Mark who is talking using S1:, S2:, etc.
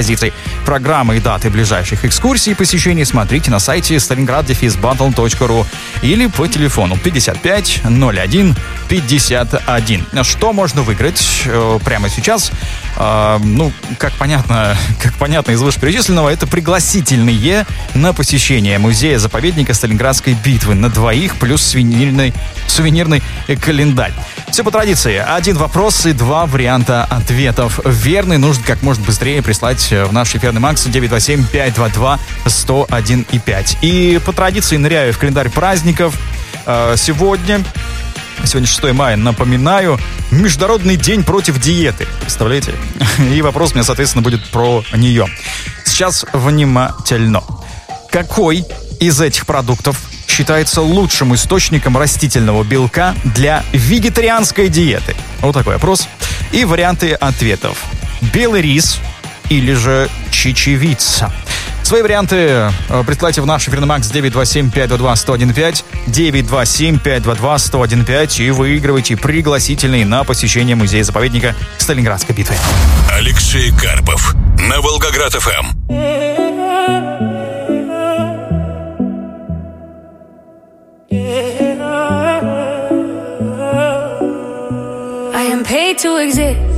S1: позиций. Программы и даты ближайших экскурсий и посещений смотрите на сайте stalingrad-battle.ru или по телефону 55 01 51. Что можно выиграть прямо сейчас? Как понятно из вышеперечисленного, это пригласительные на посещение музея-заповедника Сталинградской битвы на двоих плюс сувенирный календарь. Все по традиции. 1 вопрос и 2 варианта ответов. Верный нужно как можно быстрее прислать в наш эфирный макс 927-522-101,5. И по традиции ныряю в календарь праздников. Сегодня 6 мая, напоминаю, Международный день против диеты. Представляете? И вопрос у меня, соответственно, будет про нее. Сейчас внимательно. Какой из этих продуктов считается лучшим источником растительного белка для вегетарианской диеты? Вот такой вопрос. И варианты ответов. Белый рис или же чечевица? Свои варианты присылайте в наш эфирный макс 927-522-1015, 927-522-1015 и выигрывайте пригласительные на посещение музея-заповедника Сталинградской битвы.
S2: Алексей Карпов на Волгоград-ФМ.
S3: I am paid to exist.